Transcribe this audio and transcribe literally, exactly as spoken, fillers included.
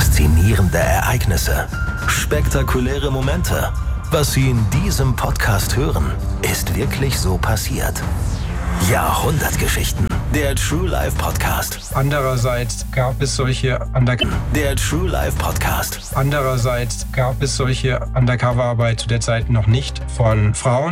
Faszinierende Ereignisse. Spektakuläre Momente. Was Sie in diesem Podcast hören, ist wirklich so passiert. Jahrhundertgeschichten. Der True Life Podcast. Andererseits gab es solche Undercover. Der True Life Podcast. Andererseits gab es solche Undercover-Arbeit zu der Zeit noch nicht von Frauen.